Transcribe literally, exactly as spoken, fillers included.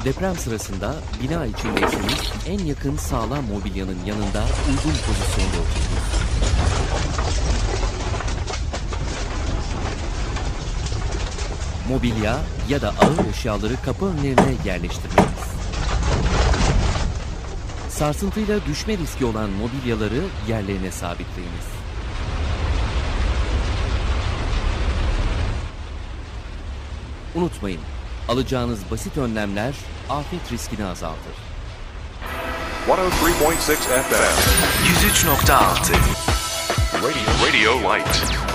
Deprem sırasında bina içindeyseniz en yakın sağlam mobilyanın yanında uygun pozisyonda oturunuz. Mobilya ya da ağır eşyaları kapı önlerine yerleştirmeniz. Sarsıntıyla düşme riski olan mobilyaları yerlerine sabitleyiniz. Unutmayın, alacağınız basit önlemler afet riskini azaltır. yüz üç nokta altı F M yüz üç nokta altı Radio, Radio Light.